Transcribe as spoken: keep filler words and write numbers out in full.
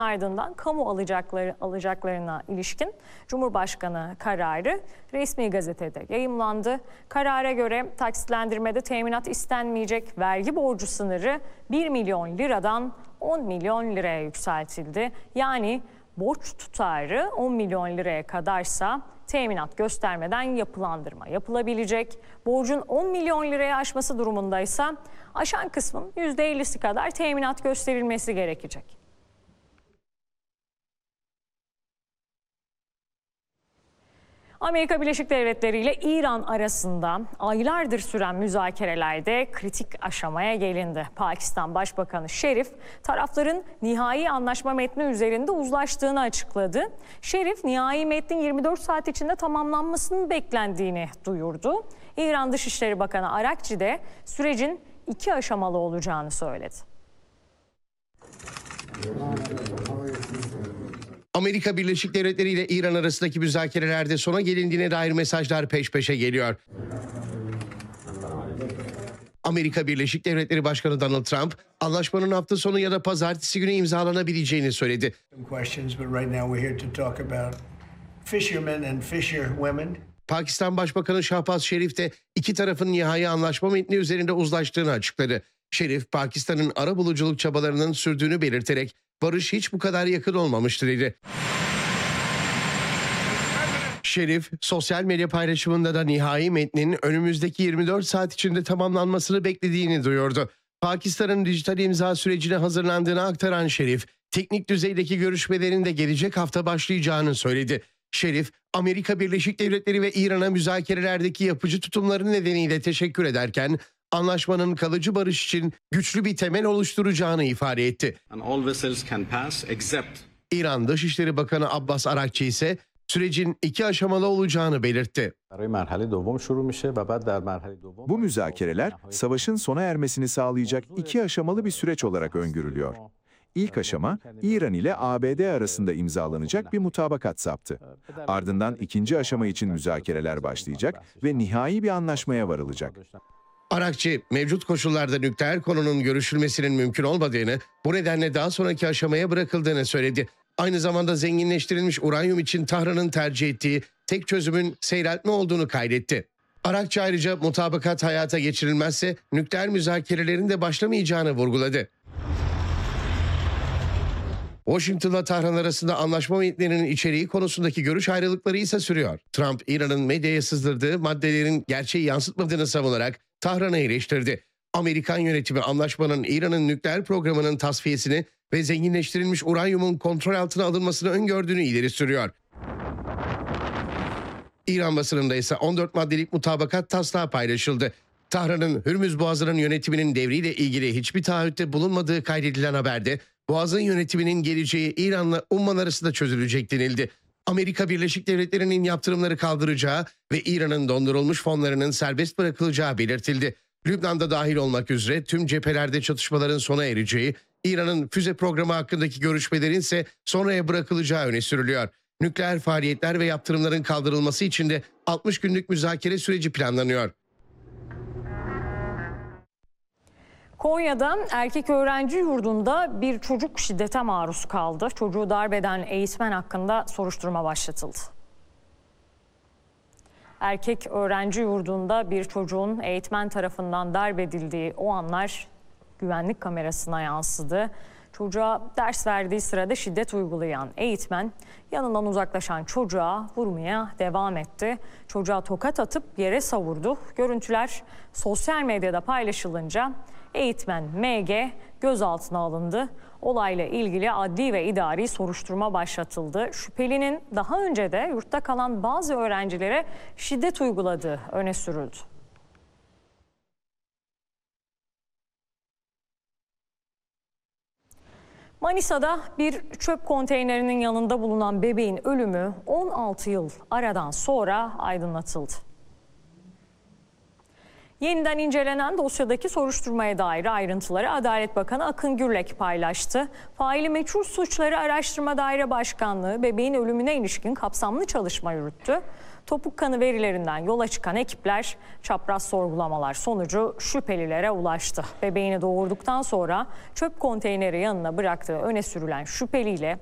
ardından kamu alacakları alacaklarına ilişkin Cumhurbaşkanı kararı resmi gazetede yayımlandı. Karara göre taksitlendirmede teminat istenmeyecek vergi borcu sınırı bir milyon liradan on milyon liraya yükseltildi. Yani borç tutarı on milyon liraya kadarsa teminat göstermeden yapılandırma yapılabilecek. Borcun on milyon liraya aşması durumundaysa aşan kısmın yüzde ellisi kadar teminat gösterilmesi gerekecek. Amerika Birleşik Devletleri ile İran arasında aylardır süren müzakerelerde kritik aşamaya gelindi. Pakistan Başbakanı Şerif, tarafların nihai anlaşma metni üzerinde uzlaştığını açıkladı. Şerif, nihai metnin yirmi dört saat içinde tamamlanmasının beklendiğini duyurdu. İran Dışişleri Bakanı Arakçi de sürecin iki aşamalı olacağını söyledi. Amerika Birleşik Devletleri ile İran arasındaki müzakerelerde sona gelindiğine dair mesajlar peş peşe geliyor. Amerika Birleşik Devletleri Başkanı Donald Trump, anlaşmanın hafta sonu ya da pazartesi günü imzalanabileceğini söyledi. Pakistan Başbakanı Şahbaz Şerif de iki tarafın nihai anlaşma metni üzerinde uzlaştığını açıkladı. Şerif, Pakistan'ın arabuluculuk çabalarının sürdüğünü belirterek, barış hiç bu kadar yakın olmamıştı dedi. Şerif, sosyal medya paylaşımında da nihai metnin önümüzdeki yirmi dört saat içinde tamamlanmasını beklediğini duyurdu. Pakistan'ın dijital imza sürecine hazırlandığını aktaran Şerif, teknik düzeydeki görüşmelerin de gelecek hafta başlayacağını söyledi. Şerif, Amerika Birleşik Devletleri ve İran'a müzakerelerdeki yapıcı tutumları nedeniyle teşekkür ederken, anlaşmanın kalıcı barış için güçlü bir temel oluşturacağını ifade etti. İran Dışişleri Bakanı Abbas Arakçi ise sürecin iki aşamalı olacağını belirtti. Bu müzakereler savaşın sona ermesini sağlayacak iki aşamalı bir süreç olarak öngörülüyor. İlk aşama, İran ile A B D arasında imzalanacak bir mutabakat saptı. Ardından ikinci aşama için müzakereler başlayacak ve nihai bir anlaşmaya varılacak. Arakçı, mevcut koşullarda nükleer konunun görüşülmesinin mümkün olmadığını, bu nedenle daha sonraki aşamaya bırakıldığını söyledi. Aynı zamanda zenginleştirilmiş uranyum için Tahran'ın tercih ettiği tek çözümün seyreltme olduğunu kaydetti. Arakçı ayrıca mutabakat hayata geçirilmezse nükleer müzakerelerin de başlamayacağını vurguladı. Washington'la Tahran arasında anlaşma metnlerinin içeriği konusundaki görüş ayrılıkları ise sürüyor. Trump, İran'ın medyaya sızdırdığı maddelerin gerçeği yansıtmadığını savunarak Tahran'ı eleştirdi. Amerikan yönetimi anlaşmanın İran'ın nükleer programının tasfiyesini ve zenginleştirilmiş uranyumun kontrol altına alınmasını öngördüğünü ileri sürüyor. İran basınında ise on dört maddelik mutabakat taslağı paylaşıldı. Tahran'ın Hürmüz Boğazı'nın yönetiminin devriyle ilgili hiçbir taahhütte bulunmadığı kaydedilen haberde Boğaz'ın yönetiminin geleceği İran'la Umman arasında çözülecek denildi. Amerika Birleşik Devletleri'nin yaptırımları kaldıracağı ve İran'ın dondurulmuş fonlarının serbest bırakılacağı belirtildi. Lübnan'da dahil olmak üzere tüm cephelerde çatışmaların sona ereceği, İran'ın füze programı hakkındaki görüşmelerin ise sonraya bırakılacağı öne sürülüyor. Nükleer faaliyetler ve yaptırımların kaldırılması için de altmış günlük müzakere süreci planlanıyor. Konya'da erkek öğrenci yurdunda bir çocuk şiddete maruz kaldı. Çocuğu darp eden eğitmen hakkında soruşturma başlatıldı. Erkek öğrenci yurdunda bir çocuğun eğitmen tarafından darp edildiği o anlar güvenlik kamerasına yansıdı. Çocuğa ders verdiği sırada şiddet uygulayan eğitmen yanından uzaklaşan çocuğa vurmaya devam etti. Çocuğa tokat atıp yere savurdu. Görüntüler sosyal medyada paylaşılınca eğitmen M G gözaltına alındı. Olayla ilgili adli ve idari soruşturma başlatıldı. Şüphelinin daha önce de yurtta kalan bazı öğrencilere şiddet uyguladığı öne sürüldü. Manisa'da bir çöp konteynerinin yanında bulunan bebeğin ölümü on altı yıl aradan sonra aydınlatıldı. Yeniden incelenen dosyadaki soruşturmaya dair ayrıntıları Adalet Bakanı Akın Gürlek paylaştı. Faili meçhul suçları araştırma daire başkanlığı bebeğin ölümüne ilişkin kapsamlı çalışma yürüttü. Topuk kanı verilerinden yola çıkan ekipler çapraz sorgulamalar sonucu şüphelilere ulaştı. Bebeğini doğurduktan sonra çöp konteyneri yanına bıraktığı öne sürülen şüpheliyle